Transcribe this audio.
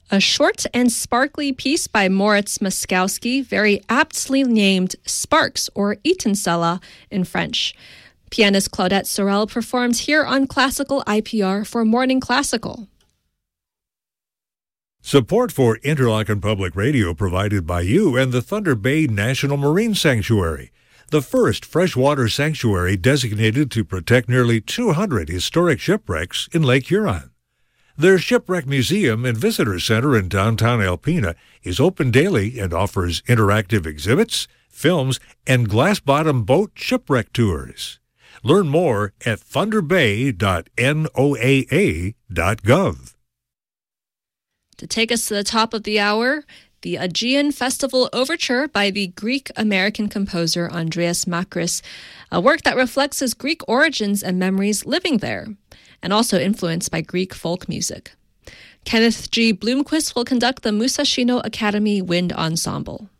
A short and sparkly piece by Moritz Moszkowski, very aptly named Sparks, or Étincelles in French. Pianist Claudette Sorel performed here on Classical IPR for Morning Classical. Support for Interlochen Public Radio provided by you and the Thunder Bay National Marine Sanctuary, the first freshwater sanctuary designated to protect nearly 200 historic shipwrecks in Lake Huron. Their Shipwreck Museum and Visitor Center in downtown Alpena is open daily and offers interactive exhibits, films, and glass-bottom boat shipwreck tours. Learn more at thunderbay.noaa.gov. To take us to the top of the hour, the Aegean Festival Overture by the Greek-American composer Andreas Makris, a work that reflects his Greek origins and memories living there, and also influenced by Greek folk music. Kenneth G. Bloomquist will conduct the Musashino Academy Wind Ensemble.